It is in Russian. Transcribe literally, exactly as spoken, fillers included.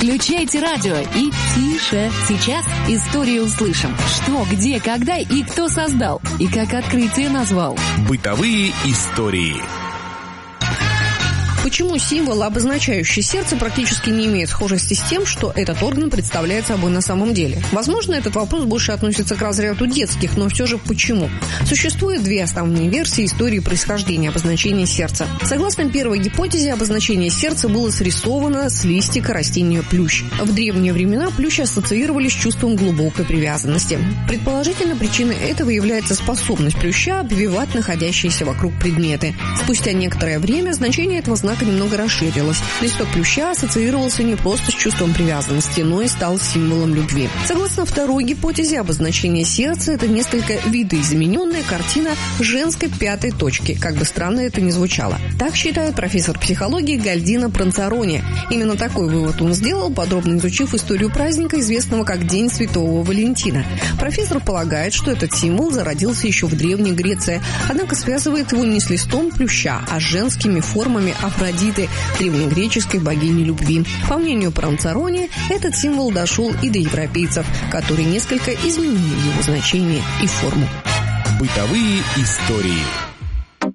Включайте радио и тише. Сейчас историю услышим. Что, где, когда и кто создал. И как открытие назвал. Бытовые истории. Почему символ, обозначающий сердце, практически не имеет схожести с тем, что этот орган представляет собой на самом деле? Возможно, этот вопрос больше относится к разряду детских, но все же почему? Существует две основные версии истории происхождения обозначения сердца. Согласно первой гипотезе, обозначение сердца было срисовано с листика растения плющ. В древние времена плющи ассоциировались с чувством глубокой привязанности. Предположительно, причиной этого является способность плюща обвивать находящиеся вокруг предметы. Спустя некоторое время значение этого знака немного расширилось. Листок плюща ассоциировался не просто с чувством привязанности, но и стал символом любви. Согласно второй гипотезе, обозначение сердца – это несколько видоизмененная картина женской пятой точки, как бы странно это ни звучало. Так считает профессор психологии Гальдино Пранцарони. Именно такой вывод он сделал, подробно изучив историю праздника, известного как День Святого Валентина. Профессор полагает, что этот символ зародился еще в Древней Греции, однако связывает его не с листом плюща, а с женскими формами Афродиты, древнегреческой богини любви. По мнению Пранцарони, этот символ дошел и до европейцев, которые несколько изменили его значение и форму. Бытовые истории.